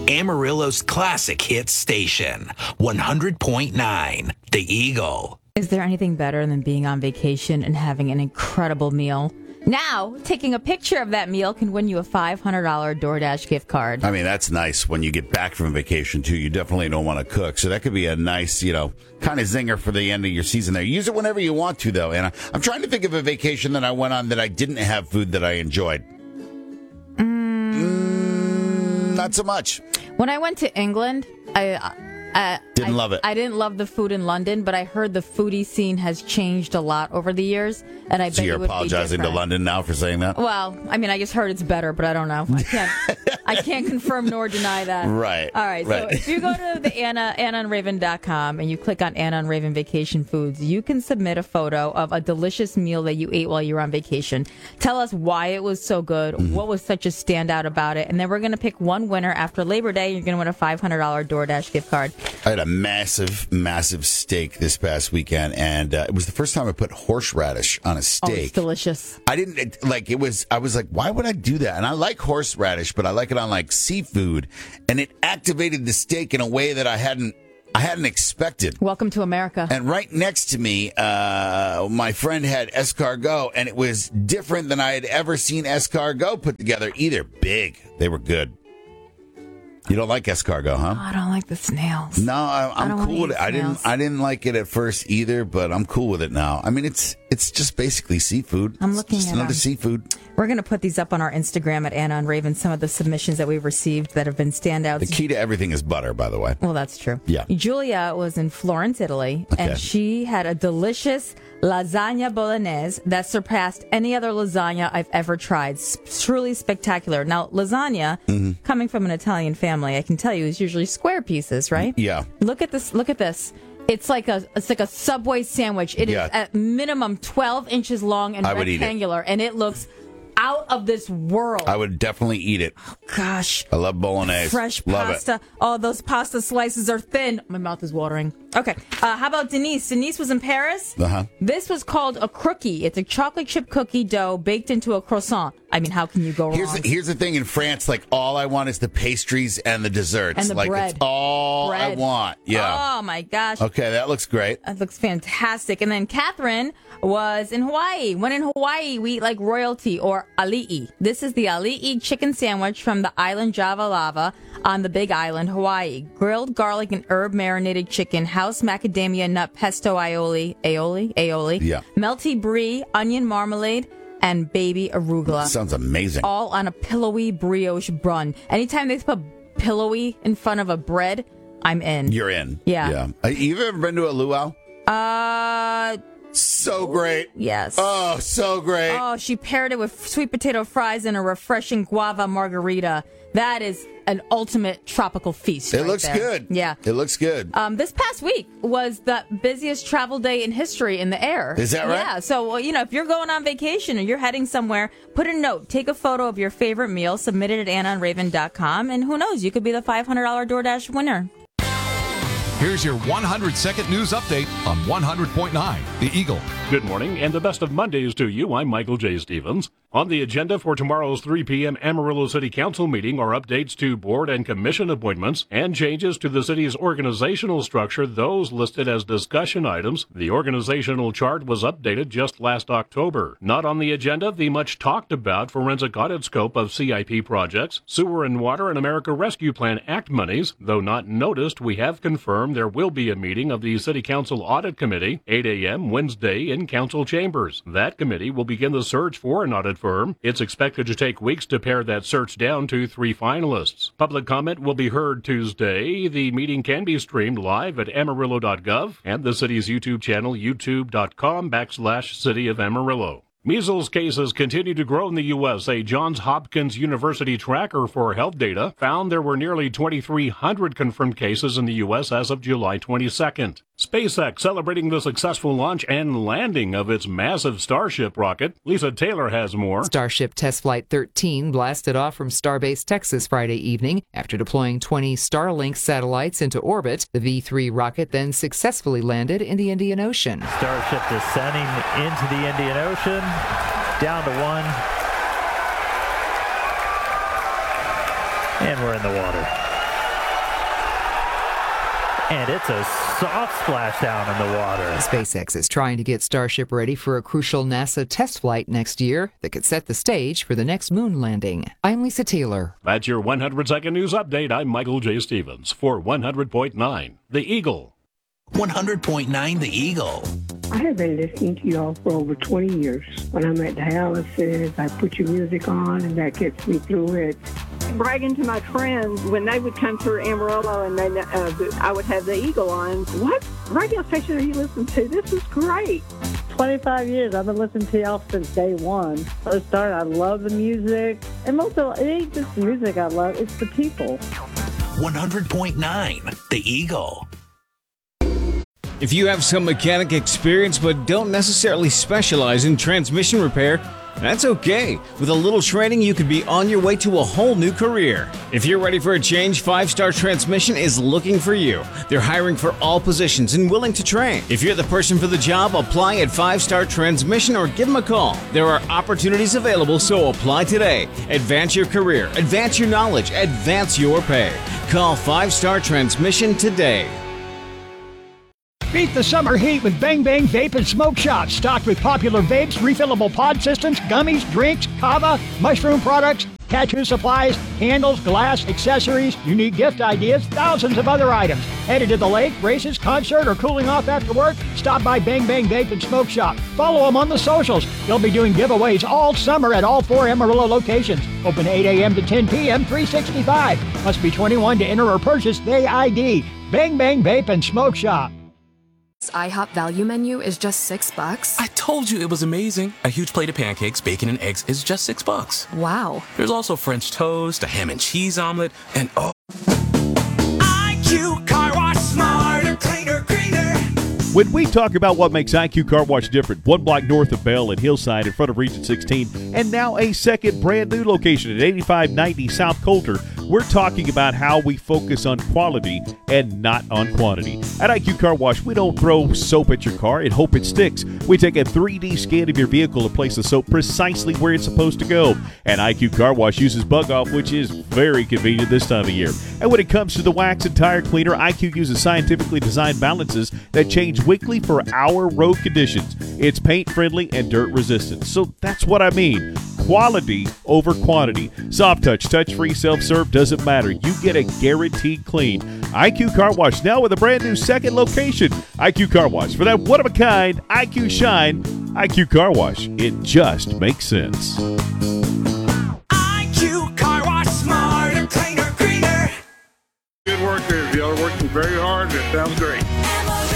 Amarillo's classic hit station, 100.9 The Eagle. Is there anything better than being on vacation and having an incredible meal? Now, taking a picture of that meal can win you a $500 DoorDash gift card. I mean, that's nice when you get back from vacation, too. You definitely don't want to cook. So that could be a nice, kind of zinger for the end of your season there. Use it whenever you want to, though. And I'm trying to think of a vacation that I went on that I didn't have food that I enjoyed. Not so much. When I went to England, I didn't love it. I didn't love the food in London, but I heard the foodie scene has changed a lot over the years, and I bet you're it would apologizing be to different. London now for saying that? Well, I mean, I just heard it's better, but I don't know. I can't confirm nor deny that. Right. All right. So if you go to the AnnaandRaven.com and you click on Anna and Raven Vacation Foods, you can submit a photo of a delicious meal that you ate while you were on vacation. Tell us why it was so good, what was such a standout about it, and then we're going to pick one winner after Labor Day. You're going to win a $500 DoorDash gift card. I had a massive steak this past weekend, and it was the first time I put horseradish on a steak. Oh, it's delicious. I didn't I was like, why would I do that? And I like horseradish, but I like it on like seafood, and it activated the steak in a way that I hadn't expected. Welcome to America. And right next to me, my friend had escargot, and it was different than I had ever seen escargot put together either. Big. They were good. You don't like escargot, huh? Oh, I don't like the snails. No, I'm cool with it. I didn't like it at first either, but I'm cool with it now. I mean, it's just basically seafood. I'm looking at another seafood. We're going to put these up on our Instagram at Anna and Raven, some of the submissions that we've received that have been standouts. The key to everything is butter, by the way. Well, that's true. Yeah. Julia was in Florence, Italy, and she had a delicious lasagna bolognese that surpassed any other lasagna I've ever tried. Truly spectacular. Now, lasagna, coming from an Italian family, I can tell you, is usually square pieces, right? Yeah. Look at this. Look at this. It's like a Subway sandwich. It is at minimum 12 inches long and rectangular, and it looks out of this world. I would definitely eat it. Oh, gosh. I love bolognese. Fresh love pasta. It. Oh, those pasta slices are thin. My mouth is watering. Okay. How about Denise? Denise was in Paris. Uh-huh. This was called a crookie. It's a chocolate chip cookie dough baked into a croissant. I mean, how can you go wrong? Here's the thing. In France, like, all I want is the pastries and the desserts. And the bread. It's all I want. Yeah. Oh, my gosh. Okay, that looks great. That looks fantastic. And then Catherine was in Hawaii. When in Hawaii, we eat like royalty, or ali'i. This is the ali'i chicken sandwich from the island Java Lava on the Big Island, Hawaii. Grilled garlic and herb marinated chicken, house macadamia nut pesto aioli. Yeah. Melty brie, onion marmalade, and baby arugula. Sounds amazing. All on a pillowy brioche bun. Anytime they put pillowy in front of a bread, I'm in. You're in. Yeah. You've ever been to a luau? So great. Yes. Oh, so great. Oh, she paired it with sweet potato fries and a refreshing guava margarita. That is an ultimate tropical feast. It looks good. Yeah. It looks good. This past week was the busiest travel day in history in the air. Is that right? Yeah. So, if you're going on vacation or you're heading somewhere, put a note. Take a photo of your favorite meal, submit it at AnnaandRaven.com, and who knows, you could be the $500 DoorDash winner. Here's your 100-second news update on 100.9 The Eagle. Good morning, and the best of Mondays to you. I'm Michael J. Stevens. On the agenda for tomorrow's 3 p.m. Amarillo City Council meeting are updates to board and commission appointments and changes to the city's organizational structure, those listed as discussion items. The organizational chart was updated just last October. Not on the agenda, the much-talked-about forensic audit scope of CIP projects, Sewer and Water and America Rescue Plan Act monies. Though not noticed, we have confirmed there will be a meeting of the City Council Audit Committee, 8 a.m. Wednesday in Council Chambers. That committee will begin the search for an audit firm. It's expected to take weeks to pare that search down to 3 finalists. Public comment will be heard Tuesday. The meeting can be streamed live at amarillo.gov and the city's YouTube channel, youtube.com/City of Amarillo. Measles cases continue to grow in the U.S. A Johns Hopkins University tracker for health data found there were nearly 2,300 confirmed cases in the U.S. as of July 22nd. SpaceX celebrating the successful launch and landing of its massive Starship rocket. Lisa Taylor has more. Starship Test Flight 13 blasted off from Starbase, Texas Friday evening. After deploying 20 Starlink satellites into orbit, the V3 rocket then successfully landed in the Indian Ocean. Starship descending into the Indian Ocean, down to 1, and we're in the water. and it's a soft splashdown in the water. SpaceX is trying to get Starship ready for a crucial NASA test flight next year that could set the stage for the next moon landing. I'm Lisa Taylor. That's your 100-second news update. I'm Michael J. Stevens for 100.9 The Eagle. 100.9 The Eagle. I have been listening to y'all for over 20 years. When I'm at dialysis, I put your music on, and that gets me through it. Bragging to my friends when they would come through Amarillo and then I would have the Eagle on. What radio station are you listening to? This is great. 25 years. I've been listening to y'all since day one. First started, I love the music. And most of it ain't just the music I love, it's the people. 100.9 The Eagle. If you have some mechanic experience but don't necessarily specialize in transmission repair, that's okay. With a little training, you could be on your way to a whole new career. If you're ready for a change, 5-Star Transmission is looking for you. They're hiring for all positions and willing to train. If you're the person for the job, apply at 5-Star Transmission or give them a call. There are opportunities available, so apply today. Advance your career, advance your knowledge, advance your pay. Call 5-Star Transmission today. Beat the summer heat with Bang Bang Vape and Smoke Shop. Stocked with popular vapes, refillable pod systems, gummies, drinks, kava, mushroom products, tattoo supplies, candles, glass, accessories, unique gift ideas, thousands of other items. Headed to the lake, races, concert, or cooling off after work? Stop by Bang Bang Vape and Smoke Shop. Follow them on the socials. They'll be doing giveaways all summer at all 4 Amarillo locations. Open 8 a.m. to 10 p.m., 365. Must be 21 to enter or purchase the ID. Bang Bang Vape and Smoke Shop. IHOP value menu is just $6. I told you it was amazing. A huge plate of pancakes, bacon, and eggs is just $6. Wow. There's also French toast, a ham and cheese omelet, and IQ Car Wash, smarter, cleaner, greener. When we talk about what makes IQ Car Wash different, 1 block north of Bell and Hillside in front of Region 16, and now a second brand new location at 8590 South Coulter, we're talking about how we focus on quality and not on quantity. At IQ Car Wash, we don't throw soap at your car and hope it sticks. We take a 3D scan of your vehicle and place the soap precisely where it's supposed to go. And IQ Car Wash uses Bug Off, which is very convenient this time of year. And when it comes to the wax and tire cleaner, IQ uses scientifically designed balances that change weekly for our road conditions. It's paint friendly and dirt resistant. So that's what I mean. Quality over quantity. Soft touch, touch-free, self-serve, doesn't matter. You get a guaranteed clean. IQ Car Wash now with a brand new second location. IQ Car Wash. For that one-of-a-kind IQ shine, IQ Car Wash. It just makes sense. IQ Car Wash, smarter, cleaner, greener. Good work there. Y'all are working very hard. It sounds great.